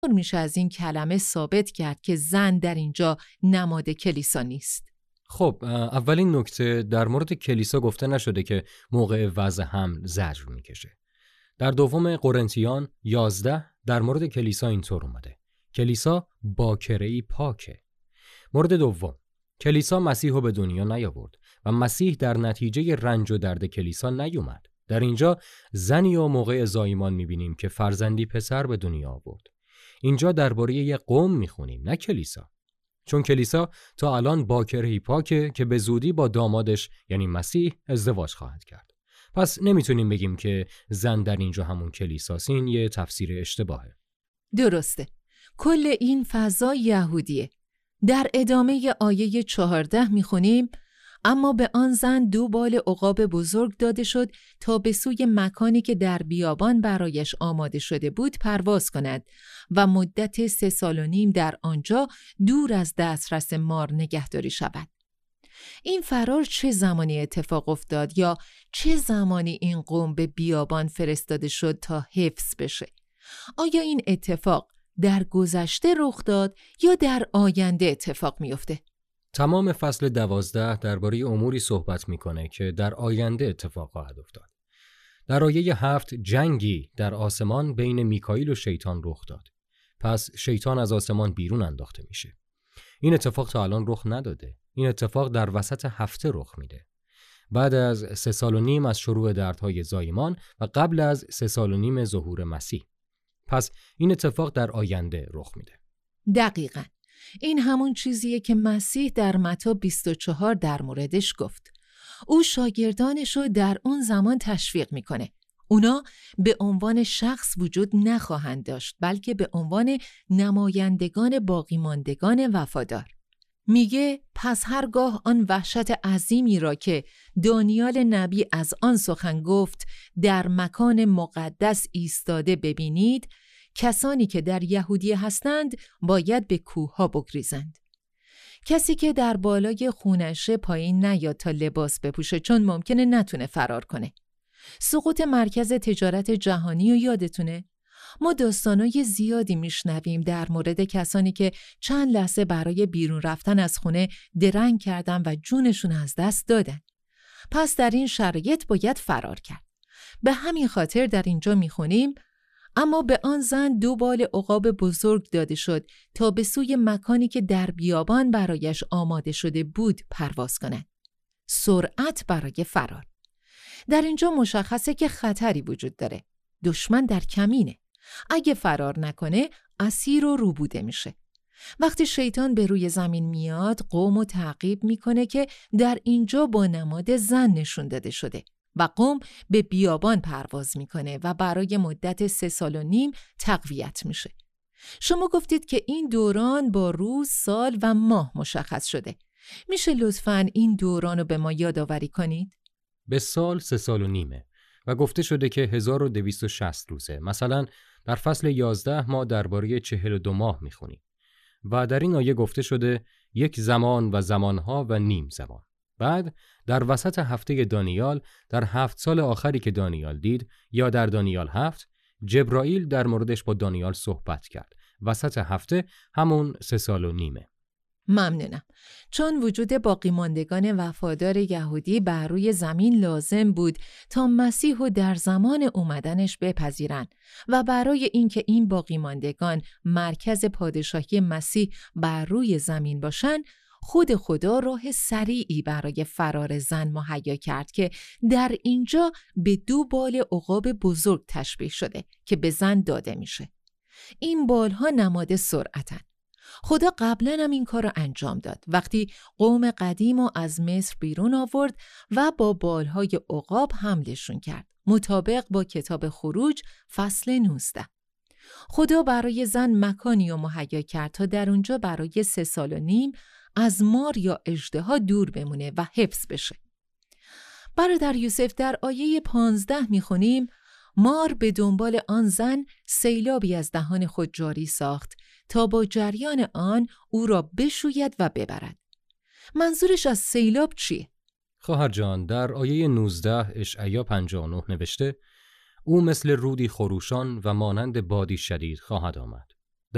میشه از این کلمه ثابت کرد که زن در اینجا نماد کلیسا نیست؟ خب اولین نکته، در مورد کلیسا گفته نشده که موقع وضع حمل زجر میکشه. در دوم قرنتیان 11 در مورد کلیسا اینطور اومده: کلیسا باکره‌ای پاکه. مورد دوم، کلیسا مسیح رو به دنیا نیاورد و مسیح در نتیجه رنج و درد کلیسا نیومد. در اینجا زنی و موقع زایمان میبینیم که فرزندی پسر به دنیا آورد. اینجا درباره یک قوم میخونیم، نه کلیسا. چون کلیسا تا الان باکره‌ای پاکه که به زودی با دامادش یعنی مسیح ازدواج خواهد کرد. پس نمیتونیم بگیم که زن در اینجا همون کلیساست. این یه تفسیر اشتباهه. درسته. کل این فضا یهودیه. در ادامه آیه 14 میخونیم: اما به آن زن 2 بال عقاب بزرگ داده شد تا به سوی مکانی که در بیابان برایش آماده شده بود پرواز کند و مدت 3 سال و نیم در آنجا دور از دسترس مار نگهداری شود. این فرار چه زمانی اتفاق افتاد یا چه زمانی این قوم به بیابان فرستاده شد تا حفظ بشه؟ آیا این اتفاق در گذشته رخ داد یا در آینده اتفاق میفته؟ تمام فصل 12 درباره اموری صحبت میکنه که در آینده اتفاق خواهد افتاد. در آیه 7 جنگی در آسمان بین میکائیل و شیطان رخ داد. پس شیطان از آسمان بیرون انداخته میشه. این اتفاق تا الان رخ نداده. این اتفاق در وسط هفته رخ میده. بعد از 3 سال و نیم از شروع دردهای زایمان و قبل از 3 سال و نیم ظهور مسیح. پس این اتفاق در آینده رخ میده. دقیقاً. این همون چیزیه که مسیح در متی 24 در موردش گفت. او شاگردانش رو در اون زمان تشویق میکنه. اونا به عنوان شخص وجود نخواهند داشت، بلکه به عنوان نمایندگان باقی ماندگان وفادار. میگه پس هرگاه آن وحشت عظیمی را که دانیال نبی از آن سخن گفت در مکان مقدس ایستاده ببینید، کسانی که در یهودیه هستند باید به کوه‌ها بگریزند. کسی که در بالای خونشه پایین نیاد تا لباس بپوشه، چون ممکنه نتونه فرار کنه. سقوط مرکز تجارت جهانی رو یادتونه؟ ما داستانای زیادی میشنویم در مورد کسانی که چند لحظه برای بیرون رفتن از خونه درنگ کردن و جونشون از دست دادن. پس در این شرایط باید فرار کرد. به همین خاطر در اینجا میخونیم: اما به آن زن 2 بال عقاب بزرگ داده شد تا به سوی مکانی که در بیابان برایش آماده شده بود پرواز کند. سرعت برای فرار. در اینجا مشخصه که خطری وجود داره. دشمن در کمینه. اگه فرار نکنه اسیر و روبوده میشه. وقتی شیطان به روی زمین میاد، قومو تعقیب میکنه که در اینجا با نماد زن نشون داده شده و قوم به بیابان پرواز میکنه و برای مدت 3 سال و نیم تقویت میشه. شما گفتید که این دوران با روز، سال و ماه مشخص شده. میشه لطفاً این دوران رو به ما یادآوری کنید؟ به سال 3 سال و نیمه و گفته شده که 1260 روزه. مثلا در فصل 11 ما درباره 42 ماه میخونیم و در این آیه گفته شده 1 زمان و زمانها و نیم زمان. بعد در وسط هفته دانیال، در 7 سال آخری که دانیال دید، یا در دانیال 7، جبرائیل در موردش با دانیال صحبت کرد. وسط هفته همون 3 سال و نیمه. ممنونم. چون وجود باقی ماندگان وفادار یهودی بر روی زمین لازم بود تا مسیح رو در زمان اومدنش بپذیرن و برای اینکه این باقی ماندگان مرکز پادشاهی مسیح بر روی زمین باشن، خود خدا راه سریعی برای فرار زن مهیا کرد که در اینجا به 2 بال عقاب بزرگ تشبیه شده که به زن داده میشه. این بالها نماد سرعتن. خدا قبلا هم این کار رو انجام داد وقتی قوم قدیم رو از مصر بیرون آورد و با بالهای عقاب حملشون کرد، مطابق با کتاب خروج فصل 19. خدا برای زن مکانی رو مهیا کرد تا در اونجا برای 3 سال و نیم از مار یا اژدها دور بمونه و حفظ بشه. برادر یوسف در آیه 15 میخونیم: مار به دنبال آن زن سیلابی از دهان خود جاری ساخت تا با جریان آن او را بشوید و ببرد. منظورش از سیلاب چیه؟ خواهر جان، در آیه 19 اشعیا 59 نوشته: او مثل رودی خروشان و مانند بادی شدید خواهد آمد.